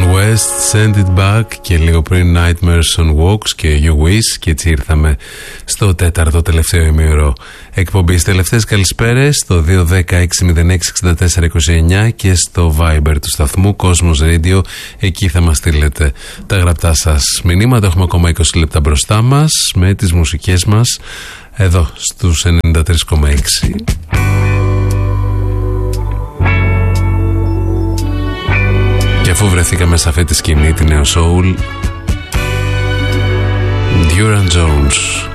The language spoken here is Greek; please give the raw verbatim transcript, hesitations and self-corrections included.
West, Send It Back και λίγο πριν Nightmares on Walks και You Wish, και έτσι ήρθαμε στο τέταρτο τελευταίο ημίωρο εκπομπής. Τελευταίες καλησπέρες στο δύο δέκα έξι μηδέν έξι εξήντα τέσσερα είκοσι εννιά και στο Viber του σταθμού Cosmos Radio. Εκεί θα μας στείλετε τα γραπτά σας μηνύματα. Έχουμε ακόμα είκοσι λεπτά μπροστά μας με τις μουσικές μας εδώ στους ενενήντα τρία κόμμα έξι. Και αφού βρεθήκαμε σε αυτή τη σκηνή, τη νέο soul, Duran Jones.